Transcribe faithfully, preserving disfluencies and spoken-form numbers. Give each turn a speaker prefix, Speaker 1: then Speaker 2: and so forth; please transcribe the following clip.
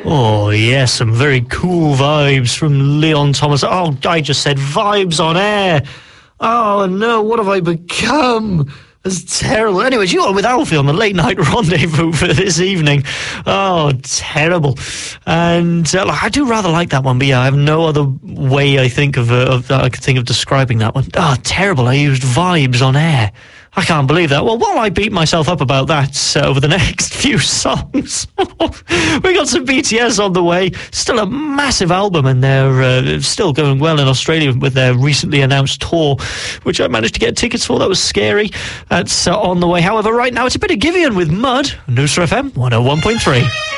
Speaker 1: Oh, yes, some very cool vibes from Leon Thomas. Oh, I just said vibes on air. Oh, no, what have I become? That's terrible. Anyways, you are with Alfie on the Late Night Rendezvous for this evening. Oh, terrible. And uh, I do rather like that one, but yeah, I have no other way I think of, uh, of I could think of describing that one. Oh, terrible. I used vibes on air. I can't believe that. Well, while I beat myself up about that uh, over the next few songs, we got some B T S on the way. Still a massive album, and they're uh, still going well in Australia with their recently announced tour, which I managed to get tickets for. That was scary. That's uh, on the way. However, right now it's a bit of Giveon with Mud. Noosa F M one oh one point three.